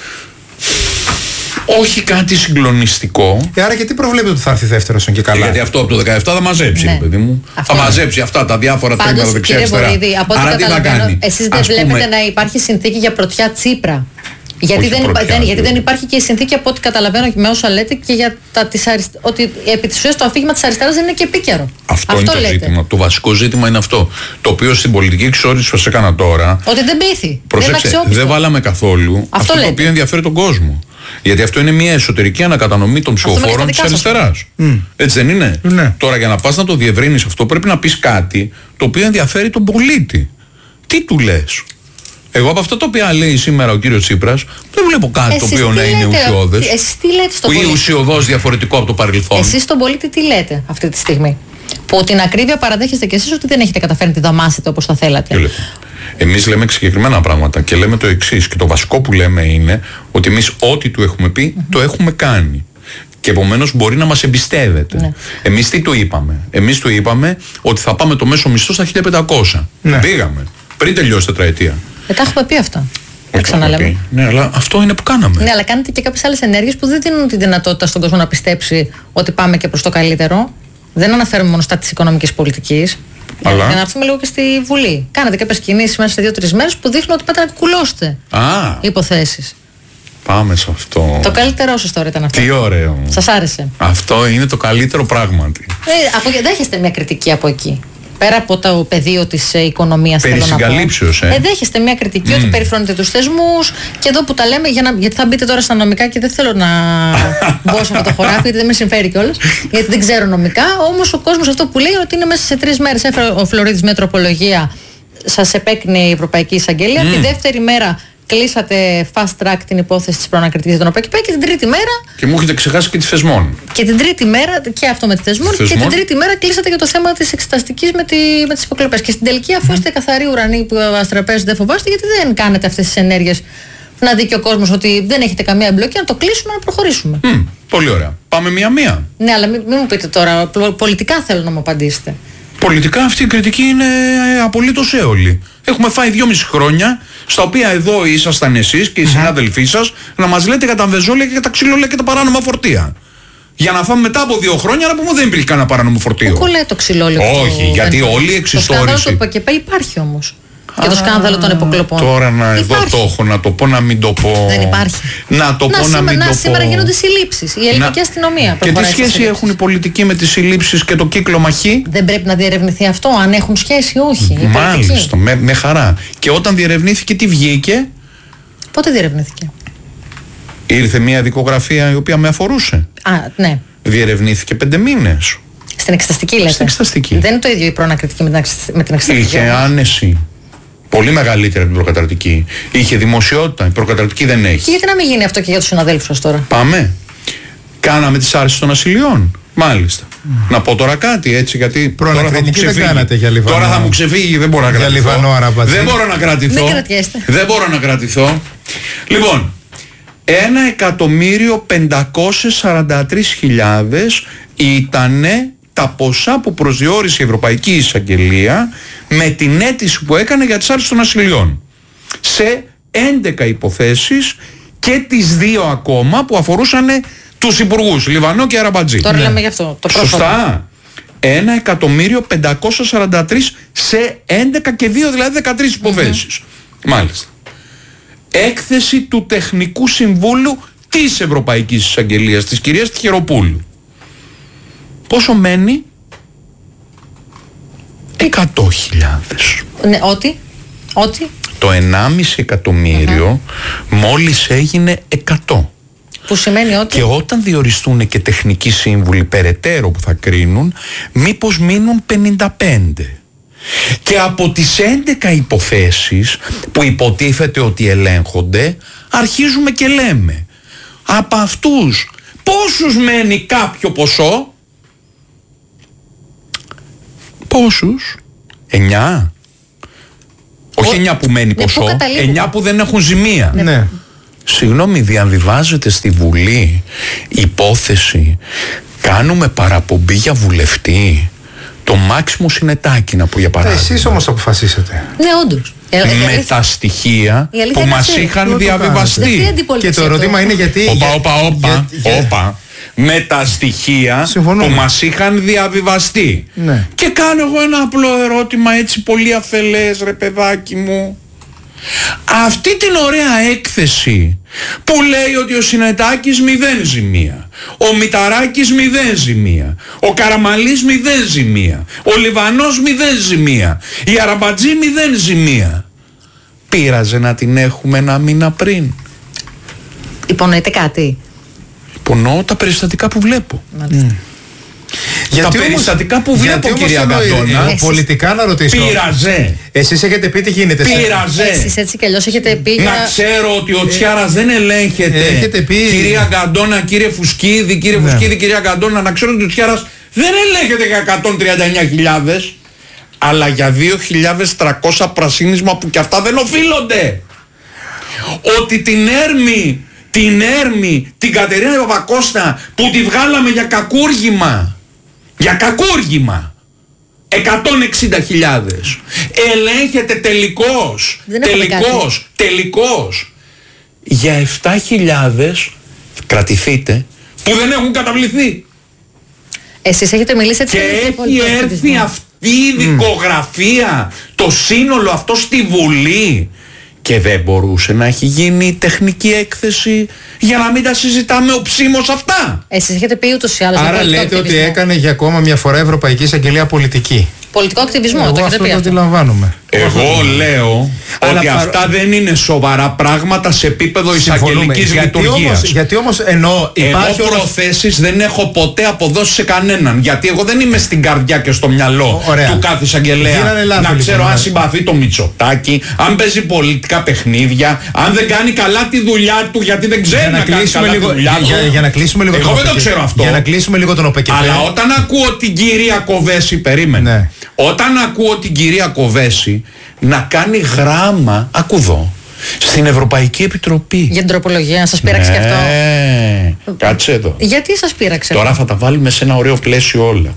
Όχι κάτι συγκλονιστικό. Ε, άρα γιατί προβλέπετε ότι θα έρθει δεύτερος και καλά? Γιατί αυτό από το δεκαεπτά θα μαζέψει, ναι, παιδί μου. Αυτό θα μαζέψει αυτά τα διάφορα τρίματα δεξιά-αριστερά. Άρα τι θα κάνει? Εσείς δεν βλέπετε πούμε... να υπάρχει συνθήκη για πρωτιά Τσίπρα? Γιατί, δεν, πρωτιά, δεν, γιατί δεν υπάρχει και η συνθήκη, από ό,τι καταλαβαίνω και με όσα λέτε, και για τα της αριστε... ότι επί της ουσίας το αφήγημα της αριστεράς δεν είναι και επίκαιρο. Αυτό, αυτό είναι λέτε. Το ζήτημα. Το βασικό ζήτημα είναι αυτό. Το οποίο στην πολιτική εξόριση που σας έκανα τώρα. Ότι δεν πείθει. Προσέξτε, δεν, δεν βάλαμε καθόλου αυτό, αυτό το οποίο ενδιαφέρει τον κόσμο. Γιατί αυτό είναι μια εσωτερική ανακατανομή των ψηφοφόρων της αριστεράς. Mm. Έτσι δεν είναι? Ναι. Τώρα για να πας να το διευρύνεις αυτό πρέπει να πεις κάτι το οποίο ενδιαφέρει τον πολίτη. Τι του λες? Εγώ από αυτά τα οποία λέει σήμερα ο κύριος Τσίπρας δεν βλέπω κάτι εσείς το οποίο να είναι ουσιώδες. Εσείς τι λέτε στον πολίτη? Ή ουσιωδώς διαφορετικό από το παρελθόν. Εσείς στον πολίτη τι λέτε αυτή τη στιγμή? Που την ακρίβεια παραδέχεστε κι εσείς ότι δεν έχετε καταφέρει να τη δαμάσετε όπως θα θέλατε. Εμείς λέμε συγκεκριμένα πράγματα και λέμε το εξής. Και το βασικό που λέμε είναι ότι εμείς ό,τι του έχουμε πει, mm-hmm. το έχουμε κάνει. Και επομένως μπορεί να μας εμπιστεύεται. Ναι. Εμείς τι του είπαμε? Εμείς του είπαμε ότι θα πάμε το μέσο μισθό στα χίλια πεντακόσια. Ναι. Πήγαμε. Πριν τελειώσει τετραετία. Δεν τα έχουμε πει αυτά. Δεν ξαναλέμε. Ναι, αλλά αυτό είναι που κάναμε. Ναι, αλλά κάνετε και κάποιες άλλες ενέργειες που δεν δίνουν τη δυνατότητα στον κόσμο να πιστέψει ότι πάμε και προς το καλύτερο. Δεν αναφέρουμε μόνο στα της οικονομικής πολιτικής. Αλλά... Για να έρθουμε λίγο και στη Βουλή. Κάνατε κάποιες κινήσεις μέσα σε δύο-τρεις μέρες που δείχνουν ότι πάτε να κουκουλώσετε υποθέσεις. Πάμε σε αυτό. Το καλύτερό σας τώρα ήταν αυτό. Τι ωραίο. Σας άρεσε? Αυτό είναι το καλύτερο πράγματι. Ε, από, δέχεστε μια κριτική από εκεί? Πέρα από το πεδίο της ε, οικονομίας, περί συγκαλύψεως, ε. ε. Δέχεστε μια κριτική mm. ότι περιφρονείτε τους θεσμούς, και εδώ που τα λέμε, για να, γιατί θα μπείτε τώρα στα νομικά και δεν θέλω να μπω σε αυτό το χωράφι, γιατί δεν με συμφέρει κιόλας, γιατί δεν ξέρω νομικά. Όμως ο κόσμος αυτό που λέει ότι είναι μέσα σε τρεις μέρες έφερε ο Φλωρίδης μια τροπολογία, σας επέκρινε η Ευρωπαϊκή Εισαγγελία, mm. τη δεύτερη μέρα κλείσατε fast track την υπόθεση της προανακριτικής των ΟΠΕΚ και την τρίτη μέρα. Και μου έχετε ξεχάσει και τη θεσμών. Και την τρίτη μέρα, και αυτό με τη θεσμών, και την τρίτη μέρα κλείσατε για το θέμα της εξεταστικής με, τη, με τις υποκλοπές. Και στην τελική, αφού mm. είστε καθαροί ουρανοί που αστραπέζουν, δεν φοβάστε, γιατί δεν κάνετε αυτές τις ενέργειες να δει και ο κόσμος ότι δεν έχετε καμία εμπλοκή, να το κλείσουμε, να προχωρήσουμε. Mm, πολύ ωραία. Πάμε μία-μία. Ναι, αλλά μην, μην μου πείτε τώρα, πολιτικά θέλω να μου απαντήσετε. Πολιτικά αυτή η κριτική είναι απολύτως έολη. Έχουμε φάει δυόμιση χρόνια, στα οποία εδώ ήσασταν εσείς και οι mm-hmm. συνάδελφοί σας να μας λέτε για τα βεζόλια και για τα ξυλόλια και τα παράνομα φορτία. Για να φάμε μετά από δύο χρόνια να πούμε δεν υπήρχε κανένα παράνομο φορτίο. Πού λέει το ξυλόλιο? Όχι, το... γιατί όλη η εξιστόρηση. Το σκάνδαλο του ΠΚΠ υπάρχει όμως. Και το σκάνδαλο των υποκλοπών. Τώρα να εδώ το έχω, να το πω να μην το πω. Δεν υπάρχει. Να το πω να μην να, το πω. Σήμερα γίνονται συλλήψεις. Η ελληνική να... αστυνομία. Και τι σχέση έχουν οι πολιτικοί με τις συλλήψεις και το κύκλωμα Χ? Δεν πρέπει να διερευνηθεί αυτό, αν έχουν σχέση ή όχι? Μάλιστα, με, με χαρά. Και όταν διερευνήθηκε, τι βγήκε? Πότε διερευνήθηκε? Ήρθε μια δικογραφία η οποία με αφορούσε. Α, ναι. Διερευνήθηκε πέντε μήνες. Στην εξεταστική λέτε? Στην εξεταστική. Δεν είναι το ίδιο η προανακριτική με την εξεταστική? Είχε άνεση. Πολύ μεγαλύτερη από την προκαταρτική. Είχε δημοσιότητα. Η προκαταρτική δεν έχει. Και γιατί να μην γίνει αυτό και για τους συναδέλφους σας τώρα? Πάμε. Κάναμε τις άρσεις των ασυλιών. Μάλιστα. Mm. Να πω τώρα κάτι έτσι, γιατί τώρα θα μου ξεφύγει. Τώρα θα μου ξεφύγει, δεν μπορώ να κρατηθώ. Δεν μπορώ να κρατηθώ. Μην κρατιέστε. Δεν μπορώ να κρατηθώ. Λοιπόν, ένα εκατομμύριο πεντακόσιες σαράντα τρεις χιλιάδες ήτανε τα ποσά που προσδιορίσε η Ευρωπαϊκή Εισαγγελία με την αίτηση που έκανε για τις άρσεις των ασυλιών. Σε έντεκα υποθέσεις και τις δύο ακόμα που αφορούσαν τους υπουργούς Λιβανό και Αραμπατζή. Τώρα ναι. λέμε γι' αυτό. Το σωστά. Ένα εκατομμύριο πεντακόσιες σαράντα τρεις σε έντεκα και δύο, δηλαδή δεκατρείς υποθέσεις. Mm-hmm. Μάλιστα. έκθεση του Τεχνικού Συμβούλου της Ευρωπαϊκής Εισαγγελίας, της κυρίας Τυχεροπούλου. Πόσο μένει? εκατό χιλιάδες. Ναι, ότι, ότι. Το ενάμιση εκατομμύριο uh-huh. μόλις έγινε εκατό. Που σημαίνει ότι... Και όταν διοριστούν και τεχνικοί σύμβουλοι περαιτέρω που θα κρίνουν, μήπως μείνουν πενήντα πέντε. Και από τις έντεκα υποθέσεις που υποτίθεται ότι ελέγχονται, αρχίζουμε και λέμε, από αυτούς πόσους μένει κάποιο ποσό? Πόσους? Εννιά? Όχι εννιά που μένει ποσό, ναι, εννιά που δεν έχουν ζημία. Ναι. ναι. Συγγνώμη, διαβιβάζεται στη Βουλή υπόθεση, κάνουμε παραπομπή για βουλευτή, το Μάξιμο Συνετάκη να πω για παράδειγμα. Εσείς όμως αποφασίσατε. Ναι, όντως. Με τα στοιχεία που μας είχαν διαβιβαστεί. Και το ερώτημα είναι γιατί... Όπα, όπα, όπα, όπα. Με τα στοιχεία Συμφωνούμε. που μας είχαν διαβιβαστεί. Ναι. Και κάνω εγώ ένα απλό ερώτημα, έτσι πολύ αφελές, ρε παιδάκι μου. Αυτή την ωραία έκθεση που λέει ότι ο Συνετάκης μηδέν ζημία, ο Μηταράκης μηδέν ζημία, ο Καραμαλής μηδέν ζημία, ο Λιβανός μηδέν ζημία, η Αραμπατζή μηδέν ζημία, πείραζε να την έχουμε ένα μήνα πριν? Υπονοείται κάτι? Υπονοώ τα περιστατικά που βλέπω. Μάλιστα. Mm. Γιατί τα περιστατικά που βλέπω, κυρία Γκαντώνα, πολιτικά να ρωτήσω. Πείραζε. Εσείς έχετε πει τι γίνεται. Πείραζε. Εσείς έτσι κι αλλιώς έχετε πει. Να ξέρω ότι ο Τσιάρας δεν ελέγχεται. Έχετε πει. Κυρία Γκαντώνα, κύριε Φουσκίδη, κύριε ναι. Φουσκίδη, κυρία Γκαντώνα, να ξέρω ότι ο Τσιάρας δεν ελέγχεται για εκατόν τριάντα εννιά χιλιάδες, αλλά για δύο χιλιάδες τριακόσια πρασίνισμα που κι αυτά δεν οφείλονται. Ότι την Έρμη, την Έρμη, την Κατερίνα Παπακώστα που τη βγάλαμε για κακούργημα. Για κακούργημα. εκατόν εξήντα χιλιάδες. Ελέγχεται τελικώς. Τελικώς. Τελικώς. Για επτά χιλιάδες κρατηθείτε που δεν έχουν καταβληθεί. Εσείς έχετε μιλήσει έτσι. Και έχει έρθει αυτή η δικογραφία, mm. το σύνολο αυτό στη Βουλή. Και δεν μπορούσε να έχει γίνει τεχνική έκθεση για να μην τα συζητάμε οψίμως αυτά. Εσείς έχετε πει ούτως ή άλλως. Άρα λέτε ότι έκανε για ακόμα μια φορά Ευρωπαϊκή Εισαγγελία πολιτική. Πολιτικό ακτιβισμό, εγώ το αυτό πει το αυτό. αντιλαμβάνομαι. Εγώ λέω αλλά ότι παρ... αυτά δεν είναι σοβαρά πράγματα σε επίπεδο εισαγγελικής λειτουργίας. Γιατί όμως εννοώ υπάρχει... Εγώ προθέσεις δεν έχω ποτέ αποδώσει σε κανέναν. Γιατί εγώ δεν είμαι στην καρδιά και στο μυαλό Ωραία. του κάθε εισαγγελέα να ξέρω λοιπόν, αν συμπαθεί το Μητσοτάκη, αν παίζει πολιτικά παιχνίδια, αν δεν κάνει καλά τη δουλειά του γιατί δεν ξέρει να κάνει καλά λίγο, τη δουλειά του. Για, για να κλείσουμε λίγο εγώ τον δεν το ξέρω αυτό. Για να κλείσουμε λίγο τον ΟΠΕΚΕΠΕ. Αλλά όταν ακούω την κυρία Κοβέση, περίμενε. Ναι. Όταν ακούω την κυρία Κοβέση να κάνει γράμμα, ακού εδώ, στην Ευρωπαϊκή Επιτροπή. Για την τροπολογία, σας πείραξε ναι, και αυτό. Κάτσε εδώ. Γιατί σας πείραξε? Τώρα θα τα βάλουμε σε ένα ωραίο πλαίσιο όλα.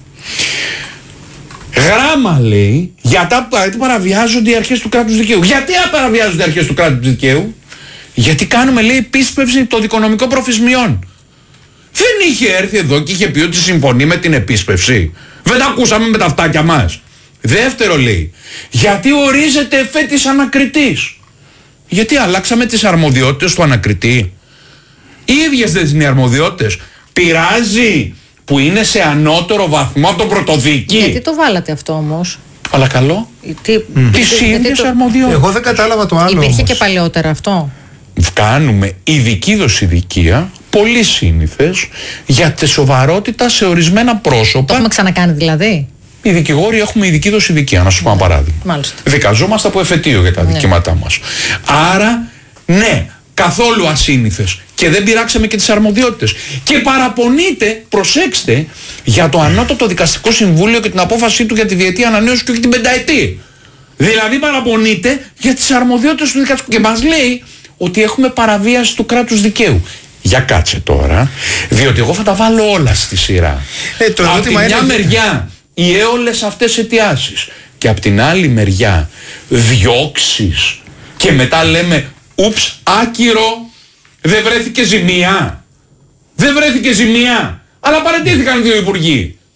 Γράμμα λέει για τα που παραβιάζονται οι αρχές του κράτους δικαίου. Γιατί παραβιάζονται οι αρχές του κράτους δικαίου? Γιατί κάνουμε, λέει, επίσπευση των δικονομικών προφησμιών. Δεν είχε έρθει εδώ και είχε πει ότι συμφωνεί με την επίσπευση? Δεν τα ακούσαμε με τα αυτάκια μας. Δεύτερο λέει, γιατί ορίζεται εφέτης ανακριτής? Γιατί αλλάξαμε τις αρμοδιότητες του ανακριτή? Οι ίδιες δεν είναι οι αρμοδιότητες. Πειράζει που είναι σε ανώτερο βαθμό από τον πρωτοδίκη? Γιατί το βάλατε αυτό όμως? Αλλά καλό. Τι, mm. Τις ίδιες το... αρμοδιότητες. Εγώ δεν κατάλαβα το άλλο. Υπήρχε όμως. και παλαιότερα αυτό. Κάνουμε ειδική δοσηδικία, πολύ σύνηθες, για τη σοβαρότητα σε ορισμένα πρόσωπα. Το έχουμε ξανακάνει δηλαδή? Οι δικηγόροι έχουμε ειδική δοσηδικία, να σου πω ένα παράδειγμα. Μάλιστα. Δικαζόμαστε από εφετείο για τα ναι. δικήματά μας. Άρα, ναι, καθόλου ασύνηθες. Και δεν πειράξαμε και τις αρμοδιότητες. Και παραπονείτε, προσέξτε, για το ανώτατο δικαστικό συμβούλιο και την απόφασή του για τη διετή ανανέωση και όχι την πενταετή. Δηλαδή παραπονείτε για τις αρμοδιότητες του δικαστικού. Και μας λέει ότι έχουμε παραβίαση του κράτους δικαίου. Για κάτσε τώρα, διότι εγώ θα τα βάλω όλα στη σειρά. Ε, το από τη μια είναι... μεριά οι έολες αυτές αιτιάσεις και από την άλλη μεριά διώξεις και μετά λέμε ούψ, άκυρο, δεν βρέθηκε ζημία. Δεν βρέθηκε ζημία. Αλλά παραιτήθηκαν δύο υπουργοί.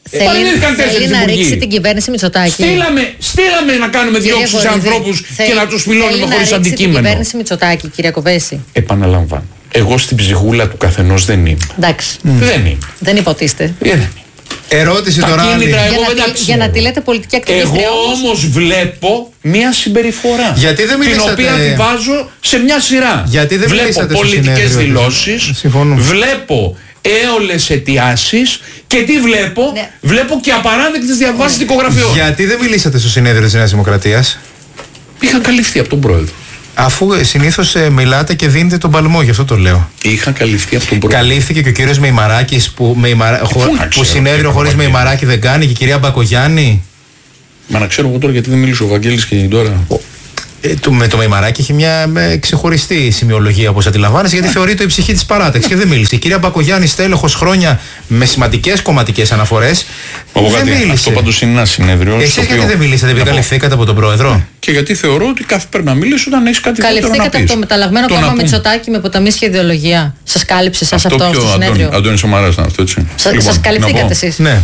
Θέλει να ρίξει την κυβέρνηση Μητσοτάκη. Στείλαμε, στείλαμε να κάνουμε διώξεις σε ανθρώπους και να τους φιλώνουμε χωρίς αντικείμενο. Την κυβέρνηση Μητσοτάκη, κυρία Κοβέση. Επαναλαμβάνω. Εγώ στην ψυχούλα του καθενός δεν είμαι. Εντάξει. Mm. Δεν είμαι. Δεν υποτίστε. Δεν Ερώτηση τώρα. Για, να, για να τη λέτε πολιτική ακτιβίστρια. Εγώ όμως βλέπω μια συμπεριφορά. Γιατί δεν μιλήσατε... την οποία τη βάζω σε μια σειρά. Γιατί δεν βλέπω πολιτικές δηλώσεις. Βλέπω έολες αιτιάσεις και τι βλέπω, ναι. Βλέπω και απαράδεκτες διαβάσεις δικογραφιών. Γιατί δεν μιλήσατε στο συνέδριο της Νέας Δημοκρατίας? Είχα καλυφθεί από τον πρόεδρο. Αφού συνήθως ε, μιλάτε και δίνετε τον παλμό, γι' αυτό το λέω. Είχα καλυφθεί από τον πρόεδρο. Καλύφθηκε και ο κύριος Μεϊμαράκης που, Μεϊμαρα... χω... που συνέδριο χωρίς Μεϊμαράκη δεν κάνει, και η κυρία Μπακογιάννη. Μα να ξέρω εγώ τώρα γιατί δεν μίλησε ο Βαγγέλης και τώρα. Ο... Ε, το, με το Μεϊμαράκη έχει μια με, ξεχωριστή σημειολογία, όπως αντιλαμβάνεσαι, γιατί θεωρείται η ψυχή της παράταξης και δεν μίλησε. Η κυρία Μπακογιάννη, στέλεχος χρόνια με σημαντικές κομματικές αναφορές, δεν κάτι, μίλησε. Αυτό πάντως είναι ένα συνέδριο. Εσείς γιατί οποίο... δεν μιλήσατε, επειδή καλυφθήκατε από τον πρόεδρο? Και γιατί θεωρώ ότι κάθε πρέπει να μιλήσει όταν έχει κάτι τέτοιο να πεις. Καλυφθήκατε από το μεταλλαγμένο κόμμα Μητσοτάκη με ποταμίσια ιδεολογία. Σας κάλυψε σας αυτό, αυτό στο συνέδριο? Αντώνης Σαμαράς ήταν αυτό, έτσι. Σας καλυφθήκατε εσείς? Ναι.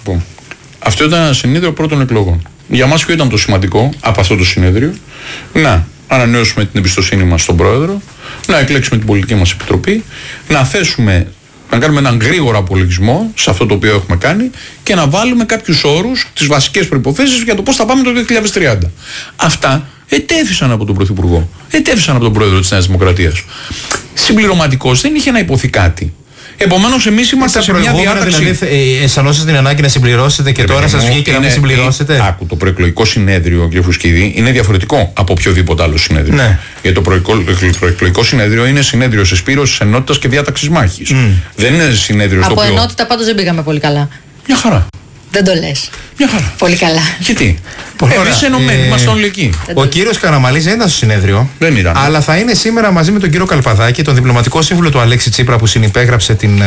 Αυτό ήταν ένα συνέδριο πρώτων εκλογών. Για μας ποιο ήταν το σημαντικό από αυτό το συνέδριο? Να ανανεώσουμε την εμπιστοσύνη μας στον πρόεδρο, να εκλέξουμε την πολιτική μας επιτροπή, να θέσουμε, να κάνουμε έναν γρήγορο απολογισμό σε αυτό το οποίο έχουμε κάνει και να βάλουμε κάποιους όρους, τις βασικές προϋποθέσεις για το πώς θα πάμε το δύο χιλιάδες τριάντα. Αυτά ετέθησαν από τον Πρωθυπουργό, ετέθησαν από τον Πρόεδρο της Νέας Δημοκρατίας. Συμπληρωματικός δεν είχε να υποθεί κάτι. Επομένως, εμείς είμαστε σε μια διάταξη. Δηλαδή, αισθανόσαστε την ανάγκη να συμπληρώσετε και τώρα σας βγήκε να μην συμπληρώσετε? Άκου, το προεκλογικό συνέδριο, κ. Φουσκίδη, είναι διαφορετικό από οποιοδήποτε άλλο συνέδριο. Ναι. Γιατί το προεκλογικό συνέδριο είναι συνέδριο συσπήρωσης, ενότητας και διάταξης μάχης. Mm. Δεν είναι συνέδριο στο οποίο. Από ενότητα πάντως δεν πήγαμε πολύ καλά. Μια χαρά. Δεν το λες. Μια χαρά. Πολύ καλά. Γιατί? Εμείς ενωμένοι, ε, είμαστε όλοι εκεί. Ο κύριος Καραμαλής δεν ήταν στο συνέδριο. Δεν ήταν. Αλλά θα είναι σήμερα μαζί με τον κύριο Καλπαδάκη, τον διπλωματικό σύμβουλο του Αλέξη Τσίπρα που συνυπέγραψε την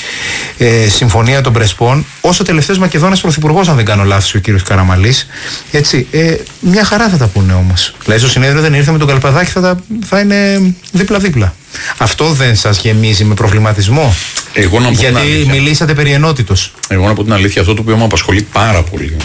ε, συμφωνία των Πρεσπών, ως ο τελευταίος Μακεδόνας πρωθυπουργός, αν δεν κάνω λάθος, ο κύριος Καραμαλής. Έτσι, ε, μια χαρά θα τα πούνε όμως. Δηλαδή, στο συνέδριο δεν ήρθε με τον Καλπαδάκη, θα, τα, θα είναι δίπλα-δίπλα. Αυτό δεν σας γεμίζει με προβληματισμό? Εγώ να πω γιατί μιλήσατε περί ενότητος. Εγώ να πω την αλήθεια, αυτό το οποίο με απασχολεί πάρα πολύ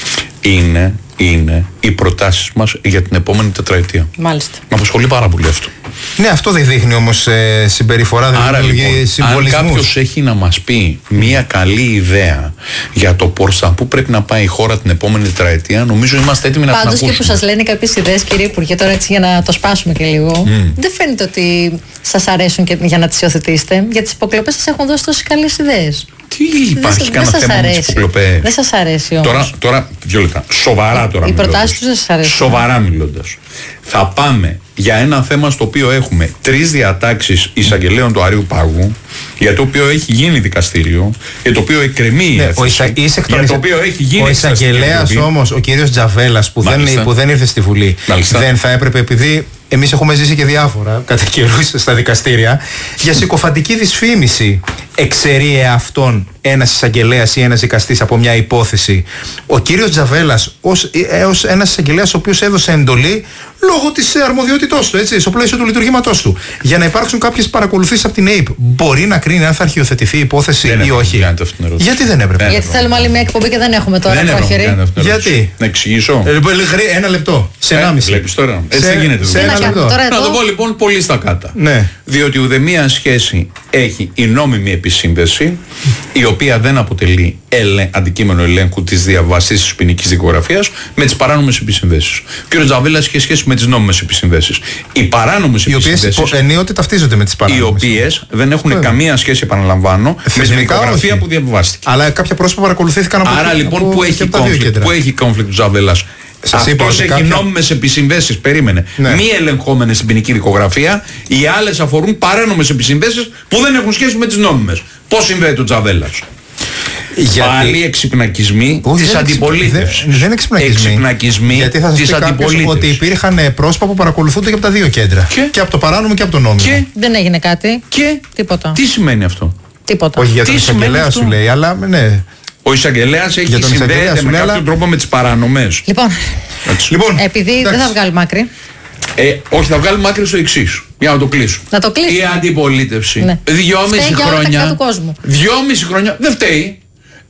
είναι, είναι οι προτάσεις μας για την επόμενη τετραετία. Μάλιστα. Με απασχολεί πάρα πολύ αυτό. Ναι, αυτό δεν δείχνει όμως ε, συμπεριφορά, δεν Άρα, δημιουργεί λοιπόν, συμβολισμούς. Αν κάποιος έχει να μας πει μια καλή ιδέα για το προς τα πού πρέπει να πάει η χώρα την επόμενη τετραετία, νομίζω είμαστε έτοιμοι να την ακούσουμε. Πάντως και που σας λένε κάποιες ιδέες, κύριε Υπουργέ, τώρα έτσι για να το σπάσουμε και λίγο, mm. δεν φαίνεται ότι σας αρέσουν και για να τις υιοθετήσετε. Για τις υποκλοπές σας έχουν δώσει τόσες καλές ιδέες. Τι υπάρχει κανένα θέμα με τις υποκλοπές? Δεν σας αρέσει όμως. Τώρα, τώρα δύο λεπτά. Σοβαρά τώρα. Οι προτάσεις τους δεν σας αρέσουν. Σοβαρά μιλώντας. Θα πάμε για ένα θέμα στο οποίο έχουμε τρεις διατάξεις εισαγγελέων του Αρείου Πάγου, για το οποίο έχει γίνει δικαστήριο, για το οποίο εκκρεμεί η έφεση, για το οποίο έχει γίνει. Ο εισαγγελέας όμως, ο κύριος Τζαβέλας, που δεν, που δεν ήρθε στη Βουλή, Μάλιστα. δεν θα έπρεπε, επειδή εμείς έχουμε ζήσει και διάφορα κατά καιρούς στα δικαστήρια, για συκοφαντική δυσφήμιση εξαιρεί εαυτόν ένας εισαγγελέας ή ένας δικαστής από μια υπόθεση? Ο κύριος Τζαβέλας, ως, ως ένας εισαγγελέας ο οποίος έδωσε εντολή λόγω της αρμοδιότητός του, έτσι, στο πλαίσιο του λειτουργήματός του, για να υπάρξουν κάποιες παρακολουθήσεις από την ΕΙΠ, μπορεί να κρίνει αν θα αρχιοθετηθεί η υπόθεση δεν ή όχι? Γιατί δεν έπρεπε? Γιατί θέλουμε άλλη μια εκπομπή και δεν έχουμε τώρα προχειρή. Γιατί? Να εξηγήσω. Ε, ένα λεπτό. Σε ενάμιση. Βλέπεις τώρα. Έτσι δεν γίνεται. Σε ένα λεπτό. Να το πω λοιπόν πολύ στα κάτω. Ναι. Διότι ουδεμία σχέση έχει η νόμιμη επισύνδεση, η οποία δεν αποτελεί ελε, αντικείμενο ελέγχου της διαβάσης της ποινικής δικογραφίας, με τις παράνομες επισυνδέσεις. Ο κ. Τζαβέλας έχει σχέση με τις νόμιμες επισυνδέσεις. Οι παράνομες επισυνδέσεις, οι οποίες ενίοτε ταυτίζονται με τις παράνομες, οι οποίες δεν έχουν Φέβαια. καμία σχέση, επαναλαμβάνω, με την δικογραφία που διαβάστηκε. Αλλά κάποια πρόσωπα παρακολουθήθηκαν από. Άρα λοιπόν από που, έχει conflict, που έχει conflict του Τζαβέλας? Αυτός έχει κάποια... νόμιμες επισυνδέσεις, περίμενε, ναι. μη ελεγχόμενες στην ποινική δικογραφία. Οι άλλες αφορούν παράνομες επισυνδέσεις που δεν έχουν σχέση με τις νόμιμες. Πώς συνδέεται ο Τζαβέλας? Γιατί... Πάλι εξυπνακισμοί της αντιπολίτευσης. Δεν, δεν εξυπνακισμοί. Εξυπνακισμοί Γιατί θα σας της πει κάποιος ότι υπήρχαν πρόσωπα που παρακολουθούνται και από τα δύο κέντρα. Και, και από το παράνομο και από το νόμιμο. Και δεν έγινε κάτι. Και τίποτα. Τι σημαίνει αυτό? Τίποτα. Όχι για τον εισαγγελέα σου λέει, αλλά ναι. Ο εισαγγελέας έχει συνδέεται με κάποιο αλλά... τρόπο με τις παράνομες. Λοιπόν, λοιπόν επειδή εντάξει. δεν θα βγάλει μάκρη. Ε, όχι, θα βγάλουμε μάκρη στο εξής. Για να το κλείσω. Να το κλείσω. Η αντιπολίτευση. Ναι. Δυόμιση χρόνια. Δυόμιση χρόνια δεν φταίει.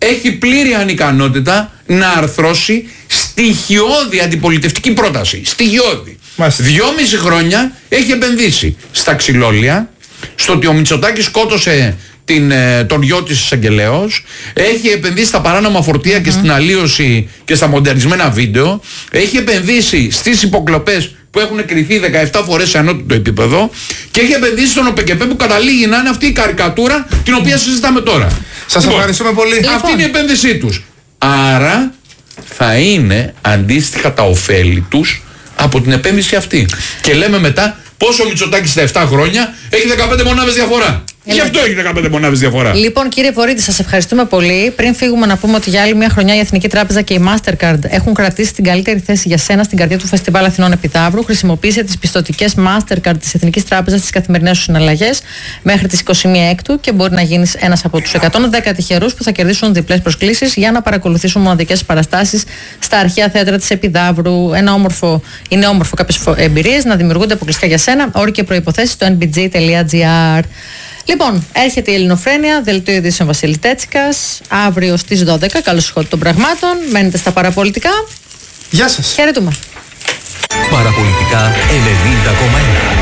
έχει πλήρη ανικανότητα να αρθρώσει στοιχειώδη αντιπολιτευτική πρόταση. Στοιχειώδη. Μάλιστα. Δυόμιση χρόνια έχει επενδύσει στα ξυλόλια, στο ότι ο Μητσοτάκης σκότωσε την, τον γιο της εισαγγελέως, έχει επενδύσει στα παράνομα φορτία mm-hmm. και στην αλλίωση και στα μοντερνισμένα βίντεο, έχει επενδύσει στις υποκλοπές που έχουν κριθεί δεκαεπτά φορές σε ανώτατο επίπεδο και έχει επενδύσει στον ΟΠΕΚΕΠΕ που καταλήγει να είναι αυτή η καρικατούρα την οποία συζητάμε τώρα. Σας λοιπόν, ευχαριστούμε πολύ. Αυτή λοιπόν. είναι η επένδυσή τους. Άρα θα είναι αντίστοιχα τα ωφέλη τους από την επένδυση αυτή. Και λέμε μετά πόσο ο Μητσοτάκης στα επτά χρόνια έχει δεκαπέντε μονάδες διαφορά. Γι' αυτό έχει δεκαπέντε μονάδες διαφορά. Λοιπόν, κύριε Βορίδη, σας ευχαριστούμε πολύ. Πριν φύγουμε, να πούμε ότι για άλλη μια χρονιά η Εθνική Τράπεζα και η Mastercard έχουν κρατήσει την καλύτερη θέση για σένα στην καρδιά του Φεστιβάλ Αθηνών Επιδαύρου. Χρησιμοποίησε τις πιστωτικές Mastercard της Εθνικής Τράπεζας στις καθημερινές σου συναλλαγές μέχρι τις είκοσι μία Έκτου και μπορεί να γίνεις ένας από τους εκατόν δέκα τυχερούς που θα κερδίσουν διπλές προσκλήσεις για να παρακολουθήσουν μοναδικές παραστάσεις στα αρχαία θέατρα της Επιδαύρου. Ένα όμορφο, είναι όμορφο κάποιες εμπειρίες να δημιουργούνται αποκλειστικά για σένα. Όροι και προϋποθέσεις στο εν μπι τζέι τελεία τζι άρ. Λοιπόν, έρχεται η Ελληνοφρένεια, δελτίο ειδήσεων Βασίλη Τέτσικας, αύριο στις δώδεκα. Καλώς ηχότη των πραγμάτων. Μένετε στα παραπολιτικά. Γεια σας. Χαιρετούμε. Παραπολιτικά ενενήντα κόμμα ένα.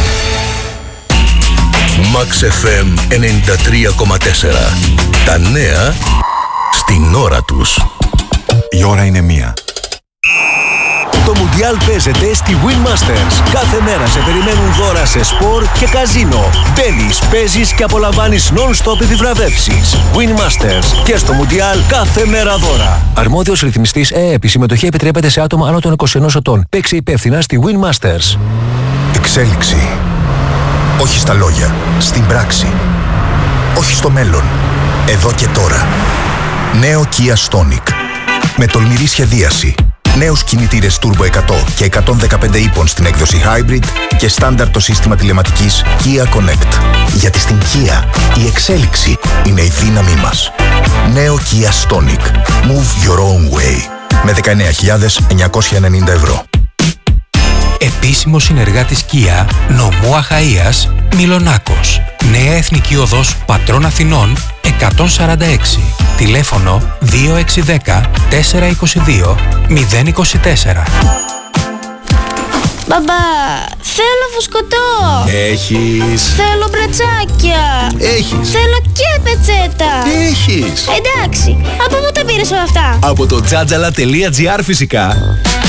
Max εφ εμ ενενήντα τρία κόμμα τέσσερα. Τα νέα στην ώρα τους. Η ώρα είναι μία. Το Μουντιάλ παίζεται στη Win Masters. Κάθε μέρα σε περιμένουν δώρα σε σπορ και καζίνο. Μπαίνεις, παίζεις και απολαμβάνεις non-stop επιβραβεύσεις. Win Masters και στο Μουντιάλ κάθε μέρα δώρα. Αρμόδιος ρυθμιστής ΕΕΠ. Η συμμετοχή επιτρέπεται σε άτομα άνω των είκοσι ενός ετών. Παίξε υπεύθυνα στη Win Masters. Εξέλιξη. Όχι στα λόγια, στην πράξη. Όχι στο μέλλον, εδώ και τώρα. Νέο Kia Stonic. Με τολμηρή σχεδίαση. Νέους κινητήρες Turbo εκατό και εκατόν δεκαπέντε ύπων στην έκδοση Hybrid και στάνταρ το σύστημα τηλεματικής Kia Connect. Γιατί στην Kia η εξέλιξη είναι η δύναμή μας. Νέο Kia Stonic. Move your own way. Με δεκαεννέα χιλιάδες εννιακόσια ενενήντα ευρώ. Επίσημος συνεργάτης Kia, νομού Αχαΐας, Μιλονάκος. Νέα Εθνική Οδός Πατρών Αθηνών εκατόν σαράντα έξι. Τηλέφωνο δύο έξι ένα μηδέν τέσσερα είκοσι δύο μηδέν είκοσι τέσσερα. Μπαμπά, θέλω φουσκωτό. Έχεις. Θέλω μπρατσάκια. Έχεις. Θέλω και πετσέτα. Έχεις. Εντάξει, από πού τα πήρες όλα αυτά? Από το τζάτζαλα τελεία τζι άρ φυσικά.